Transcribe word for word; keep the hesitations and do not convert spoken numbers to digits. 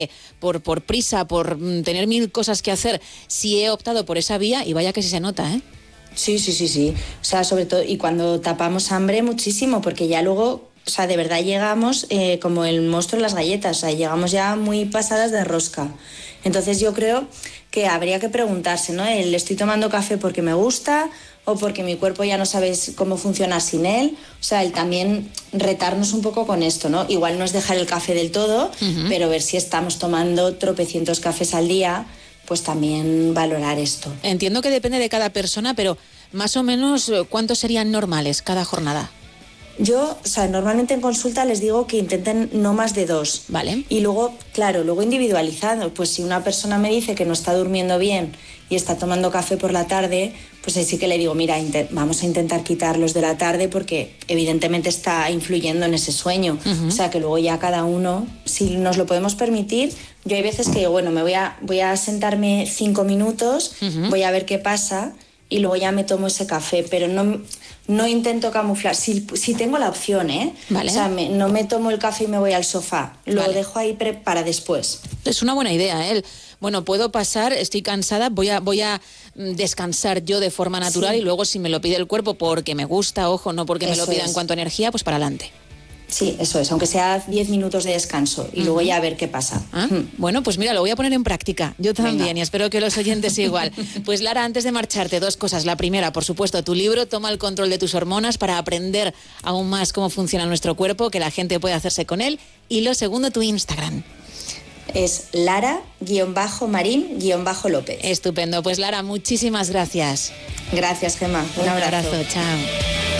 por, por prisa, por tener mil cosas que hacer, sí he optado por esa vía y vaya que sí se nota, ¿eh? Sí, sí, sí, sí. O sea, sobre todo, y cuando tapamos hambre muchísimo, porque ya luego, o sea, de verdad llegamos eh, como el monstruo de las galletas, o sea, llegamos ya muy pasadas de rosca. Entonces yo creo que habría que preguntarse, ¿no? ¿Le estoy tomando café porque me gusta o porque mi cuerpo ya no sabe cómo funciona sin él? O sea, el también retarnos un poco con esto, ¿no? Igual no es dejar el café del todo, uh-huh. pero ver si estamos tomando tropecientos cafés al día, pues también valorar esto. Entiendo que depende de cada persona, pero más o menos, ¿cuántos serían normales cada jornada? Yo, o sea, normalmente en consulta les digo que intenten no más de dos. Vale. Y luego, claro, luego individualizado. Pues si una persona me dice que no está durmiendo bien y está tomando café por la tarde, pues ahí sí que le digo, mira, inter- vamos a intentar quitarlos de la tarde porque evidentemente está influyendo en ese sueño. Uh-huh. O sea, que luego ya cada uno, si nos lo podemos permitir, yo hay veces que, bueno, me voy a, voy a sentarme cinco minutos, uh-huh. voy a ver qué pasa y luego ya me tomo ese café, pero no... No intento camuflar, si, si tengo la opción, ¿eh? Vale. O sea, me, no me tomo el café y me voy al sofá, lo vale. dejo ahí pre- para después. Es una buena idea, ¿eh? Bueno, puedo pasar, estoy cansada, voy a, voy a descansar yo de forma natural, sí. y luego si me lo pide el cuerpo porque me gusta, ojo, no porque eso me lo pida es. En cuanto a energía, pues para adelante. Sí, eso es, aunque sea diez minutos de descanso y uh-huh. luego ya a ver qué pasa. ¿Ah? Uh-huh. Bueno, pues mira, lo voy a poner en práctica. Yo también, Venga. Y espero que los oyentes igual. Pues Lara, antes de marcharte, dos cosas. La primera, por supuesto, tu libro, Toma el control de tus hormonas para aprender aún más cómo funciona nuestro cuerpo, que la gente puede hacerse con él. Y lo segundo, tu Instagram. Es Lara-Marín-López. Estupendo. Pues Lara, muchísimas gracias. Gracias, Gemma. Un, Un abrazo. abrazo. Chao.